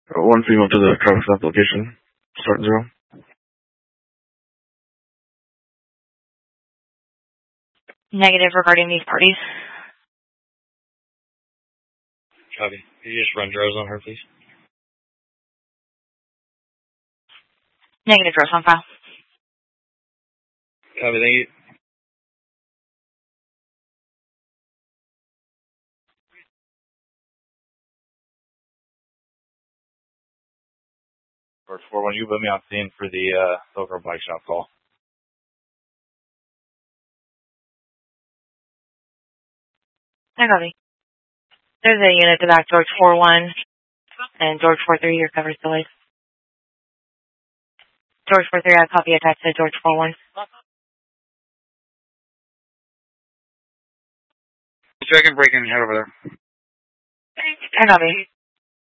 One female to the Travis South location. Start 0. Negative regarding these parties. Copy. Could you just run draws on her, please? Negative draws on file. Copy, thank you. George 4-1, you put me on scene for the Silver Bike Shop call. I copy. There's a unit to back George 4-1 and George 4-3, your cover's delayed. George 4-3, I copy attached to George 4-1. Second break in head over there. I copy.